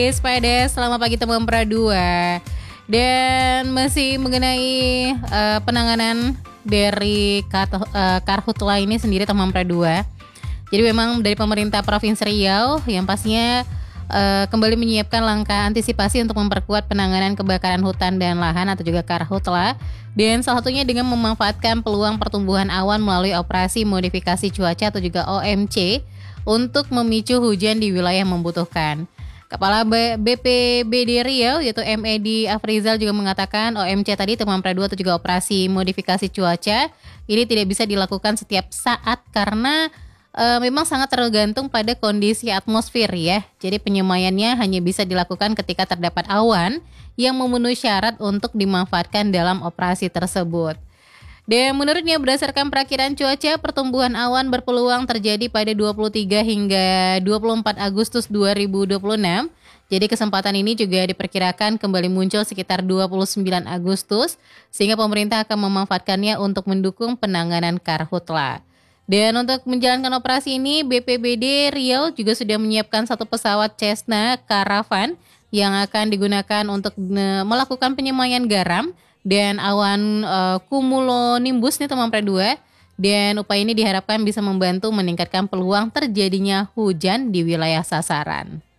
Sepeda, selamat pagi teman Pra 2. Dan masih mengenai penanganan dari Karhutla ini sendiri teman Pra 2. Jadi memang dari pemerintah Provinsi Riau yang pastinya kembali menyiapkan langkah antisipasi untuk memperkuat penanganan kebakaran hutan dan lahan atau juga Karhutla. Dan salah satunya dengan memanfaatkan peluang pertumbuhan awan melalui operasi modifikasi cuaca atau juga OMC untuk memicu hujan di wilayah yang membutuhkan. Kepala BPBD Riau yaitu MED Afrizal juga mengatakan OMC tadi teman Pra 2 atau juga operasi modifikasi cuaca ini tidak bisa dilakukan setiap saat karena memang sangat tergantung pada kondisi atmosfer ya. Jadi penyemaiannya hanya bisa dilakukan ketika terdapat awan yang memenuhi syarat untuk dimanfaatkan dalam operasi tersebut. Dan menurutnya berdasarkan perakiraan cuaca, pertumbuhan awan berpeluang terjadi pada 23 hingga 24 Agustus 2026. Jadi kesempatan ini juga diperkirakan kembali muncul sekitar 29 Agustus, sehingga pemerintah akan memanfaatkannya untuk mendukung penanganan Karhutla. Dan untuk menjalankan operasi ini, BPBD Riau juga sudah menyiapkan satu pesawat Cessna Caravan yang akan digunakan untuk melakukan penyemaian garam dan awan cumulonimbus nih teman Pra 2. Dan upaya ini diharapkan bisa membantu meningkatkan peluang terjadinya hujan di wilayah sasaran.